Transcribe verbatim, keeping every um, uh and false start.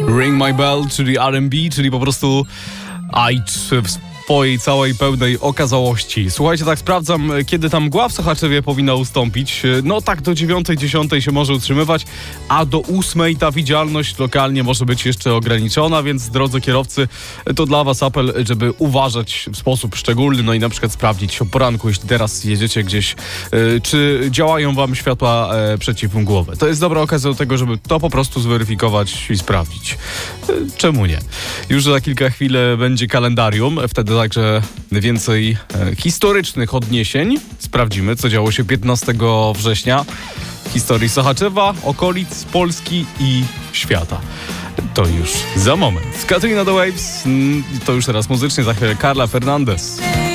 Ring My Bell, czyli R and B, czyli po prostu ajcz w swojej całej pełnej okazałości. Słuchajcie, tak sprawdzam, kiedy ta mgła w Sochaczewie powinna ustąpić. No tak do dziewiątej, dziesiątej się może utrzymywać, a do ósmej ta widzialność lokalnie może być jeszcze ograniczona, więc drodzy kierowcy, to dla was apel, żeby uważać w sposób szczególny, no i na przykład sprawdzić o poranku, jeśli teraz jedziecie gdzieś, czy działają wam światła przeciwmgłowe. To jest dobra okazja do tego, żeby to po prostu zweryfikować i sprawdzić. Czemu nie? Już za kilka chwil będzie kalendarium, wtedy także więcej e, historycznych odniesień. Sprawdzimy, co działo się piętnastego września w historii Sochaczewa, okolic, Polski i świata. To już za moment. Katrina The Waves, to już teraz muzycznie, za chwilę Carla Fernandez.